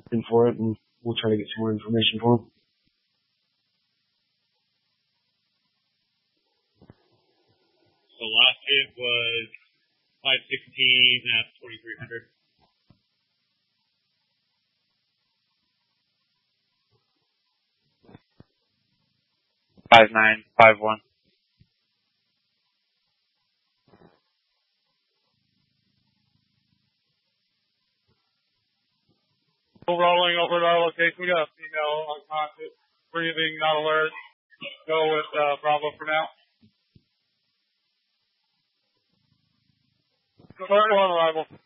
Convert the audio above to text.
in for it, and we'll try to get some more information for him. So last hit was 516 at 2300. $5,951. Rolling over to our location. We got a female unconscious, breathing, not alert. Go with Bravo for now. First one arrival.